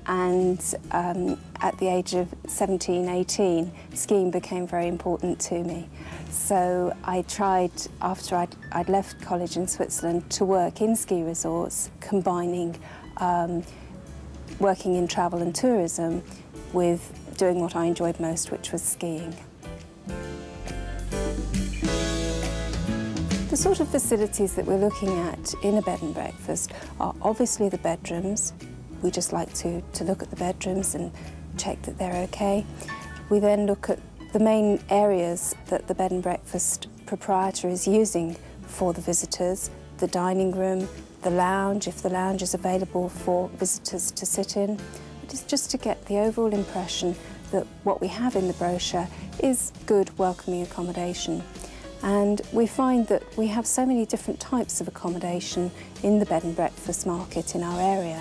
and at the age of 17, 18, skiing became very important to me. So I tried, after I'd left college in Switzerland, to work in ski resorts, combining working in travel and tourism with doing what I enjoyed most, which was skiing. The sort of facilities that we're looking at in a bed and breakfast are obviously the bedrooms. We just like to look at the bedrooms and check that they're okay. We then look at the main areas that the bed and breakfast proprietor is using for the visitors, the dining room, the lounge, if the lounge is available for visitors to sit in. It is just to get the overall impression that what we have in the brochure is good, welcoming accommodation. And we find that we have so many different types of accommodation in the bed and breakfast market in our area.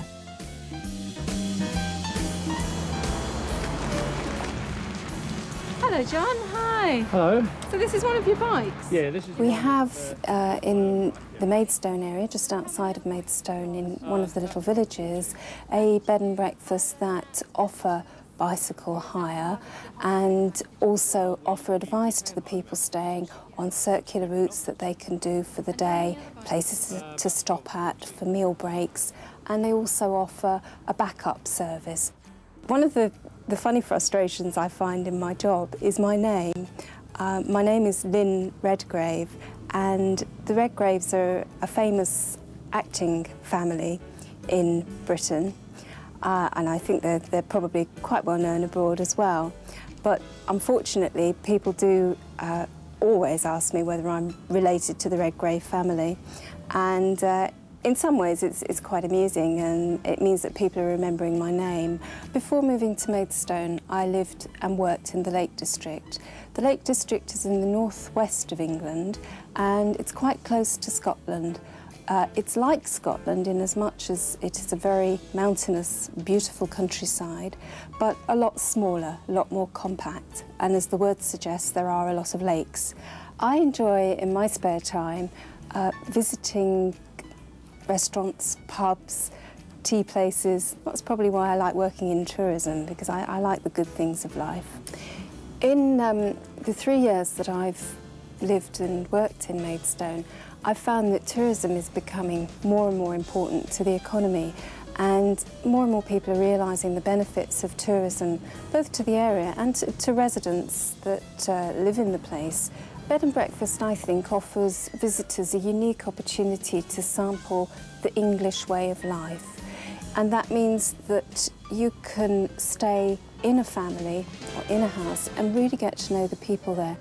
Hello, John. Hi. Hello. So this is one of your bikes? Yeah, this is... We have in the Maidstone area, just outside of Maidstone, in one of the little villages, a bed and breakfast that offer bicycle hire and also offer advice to the people staying on circular routes that they can do for the day, places to stop at for meal breaks, and they also offer a backup service. One of the funny frustrations I find in my job is my name. My name is Lynn Redgrave, and the Redgraves are a famous acting family in Britain. And I think they're probably quite well known abroad as well. But unfortunately, people do always ask me whether I'm related to the Redgrave family. And in some ways, it's quite amusing, and it means that people are remembering my name. Before moving to Maidstone, I lived and worked in the Lake District. The Lake District is in the northwest of England, and it's quite close to Scotland. It's like Scotland in as much as it is a very mountainous, beautiful countryside, but a lot smaller, a lot more compact. And as the word suggests, there are a lot of lakes. I enjoy, in my spare time, visiting restaurants, pubs, tea places. That's probably why I like working in tourism, because I like the good things of life. In the 3 years that I've lived and worked in Maidstone, I've found that tourism is becoming more and more important to the economy, and more people are realising the benefits of tourism, both to the area and to residents that live in the place. Bed and breakfast, I think, offers visitors a unique opportunity to sample the English way of life. And that means that you can stay in a family or in a house and really get to know the people there.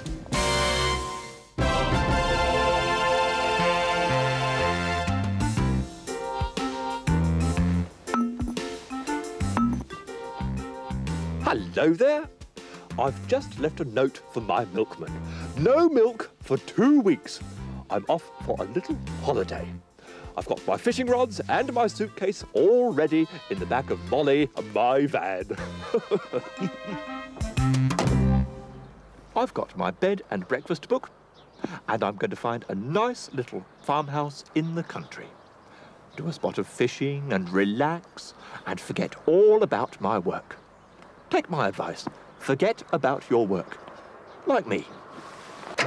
Hello there. I've just left a note for my milkman. No milk for 2 weeks. I'm off for a little holiday. I've got my fishing rods and my suitcase all ready in the back of Molly, my van. I've got my bed and breakfast book, and I'm going to find a nice little farmhouse in the country. Do a spot of fishing and relax and forget all about my work. Take my advice. Forget about your work. Like me.